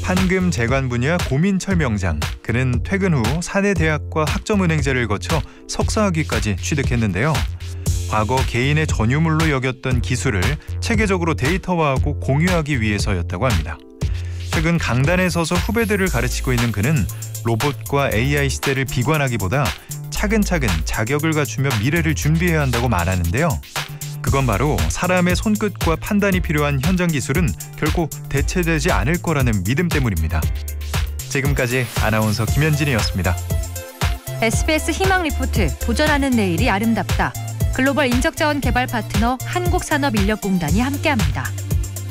판금 재관 분야 고민철 명장. 그는 퇴근 후 사내 대학과 학점은행제를 거쳐 석사학위까지 취득했는데요. 과거 개인의 전유물로 여겼던 기술을 체계적으로 데이터화하고 공유하기 위해서였다고 합니다. 최근 강단에 서서 후배들을 가르치고 있는 그는 로봇과 AI 시대를 비관하기보다 차근차근 자격을 갖추며 미래를 준비해야 한다고 말하는데요. 그건 바로 사람의 손끝과 판단이 필요한 현장 기술은 결코 대체되지 않을 거라는 믿음 때문입니다. 지금까지 아나운서 김현진이었습니다. SBS 희망 리포트 도전하는 내일이 아름답다. 글로벌 인적자원 개발 파트너 한국산업인력공단이 함께합니다.